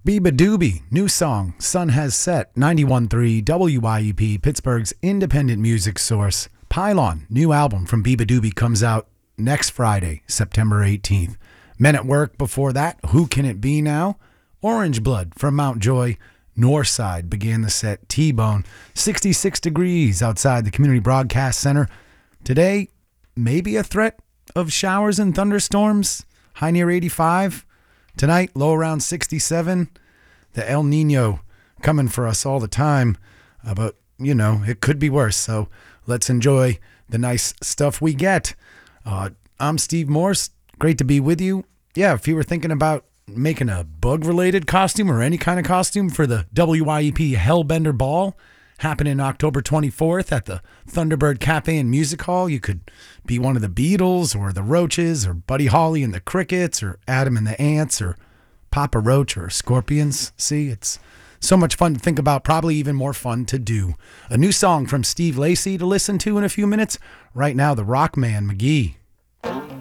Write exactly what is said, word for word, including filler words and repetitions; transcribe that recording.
Biba Doobie, new song, Sun Has Set, ninety-one point three W I E P, Pittsburgh's independent music source. Pylon, new album from Biba Doobie, comes out next Friday, September eighteenth. Men at Work before that, Who Can It Be Now? Orange Blood from Mount Joy. Northside began the set, T-Bone. sixty-six degrees outside the Community Broadcast Center. Today, maybe a threat of showers and thunderstorms. High near eighty-five. Tonight, low around sixty-seven. The El Nino coming for us all the time. Uh, but, you know, it could be worse. So let's enjoy the nice stuff we get. Uh, I'm Steve Morse. Great to be with you. Yeah, if you were thinking about making a bug-related costume or any kind of costume for the W I E P Hellbender Ball happening October twenty-fourth at the Thunderbird Cafe and Music Hall, you could be one of the Beatles or the Roaches or Buddy Holly and the Crickets or Adam and the Ants or Papa Roach or Scorpions. See, it's so much fun to think about, probably even more fun to do. A new song from Steve Lacy to listen to in a few minutes. Right now, the Rockman McGee.